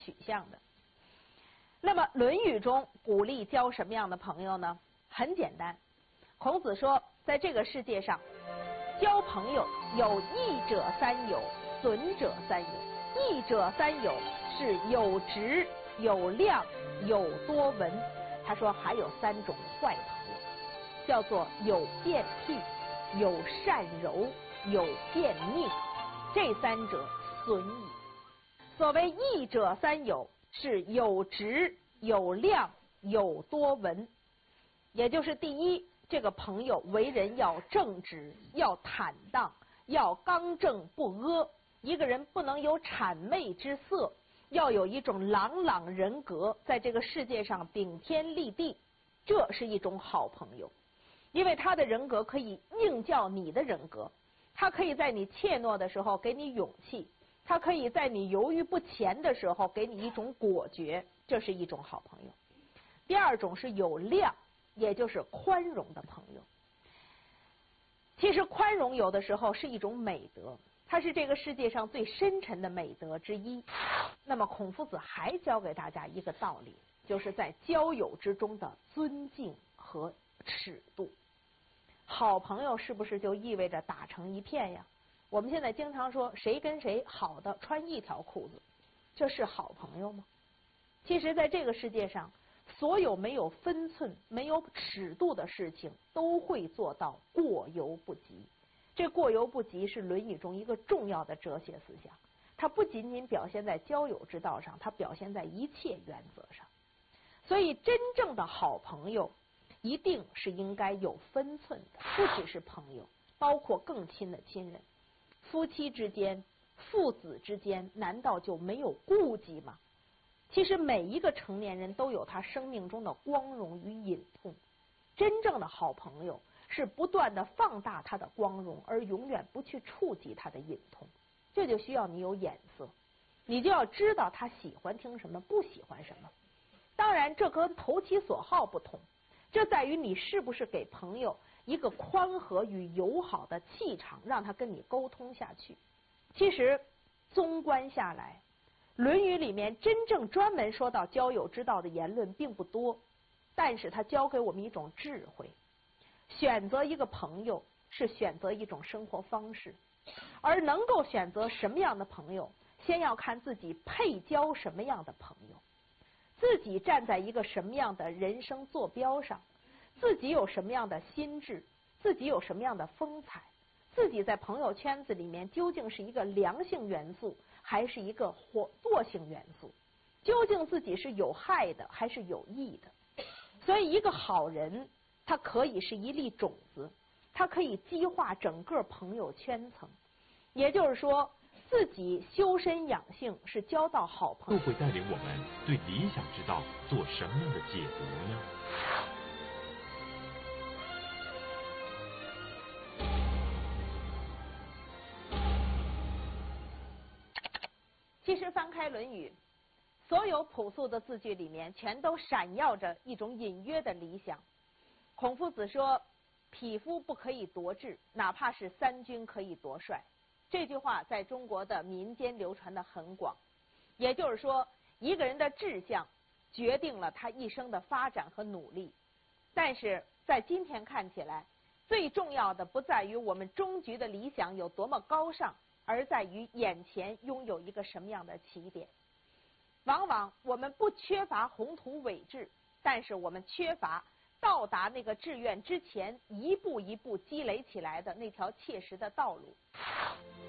取向的。那么《论语》中鼓励交什么样的朋友呢？很简单，孔子说，在这个世界上，交朋友有益者三友，损者三友。益者三友是有直、有量、有多闻。他说还有3种坏朋友，叫做有变僻、有善柔、有变佞，这3者损矣。所谓益者三友，是有直、有量、有多闻。也就是第一，这个朋友为人要正直，要坦荡，要刚正不阿，一个人不能有谄媚之色，要有一种朗朗人格，在这个世界上顶天立地，这是一种好朋友。因为他的人格可以映照你的人格，他可以在你怯懦的时候给你勇气，他可以在你犹豫不前的时候给你一种果决，这是一种好朋友。第2种是有量，也就是宽容的朋友。其实宽容有的时候是一种美德，它是这个世界上最深沉的美德之一。那么孔夫子还教给大家一个道理，就是在交友之中的尊敬和尺度。好朋友是不是就意味着打成一片呀？我们现在经常说谁跟谁好的穿一条裤子，这是好朋友吗？其实在这个世界上，所有没有分寸、没有尺度的事情都会做到过犹不及。这过犹不及是《论语》中一个重要的哲学思想，它不仅仅表现在交友之道上，它表现在一切原则上。所以真正的好朋友一定是应该有分寸的，不只是朋友，包括更亲的亲人。夫妻之间、父子之间，难道就没有顾忌吗？其实每一个成年人都有他生命中的光荣与隐痛。真正的好朋友是不断的放大他的光荣，而永远不去触及他的隐痛。这就需要你有眼色，你就要知道他喜欢听什么，不喜欢什么。当然这跟投其所好不同，这在于你是不是给朋友一个宽和与友好的气场，让他跟你沟通下去。其实纵观下来，《论语》里面真正专门说到交友之道的言论并不多，但是它教给我们一种智慧。选择一个朋友是选择一种生活方式，而能够选择什么样的朋友，先要看自己配交什么样的朋友，自己站在一个什么样的人生坐标上，自己有什么样的心智，自己有什么样的风采，自己在朋友圈子里面究竟是一个良性元素还是一个惰性元素，究竟自己是有害的还是有益的。所以一个好人，他可以是一粒种子，他可以激化整个朋友圈层。也就是说，自己修身养性是交到好朋友， 又会带领我们对理想之道做什么样的解读呢？ 其实翻开《论语》，所有朴素的字句里面全都闪耀着一种隐约的理想。孔夫子说，匹夫不可以夺志，哪怕是3军可以夺帅。这句话在中国的民间流传的很广，也就是说，一个人的志向决定了他一生的发展和努力。但是在今天看起来，最重要的不在于我们终局的理想有多么高尚，而在于眼前拥有一个什么样的起点。往往我们不缺乏宏图伟志，但是我们缺乏到达那个志愿之前一步一步积累起来的那条切实的道路。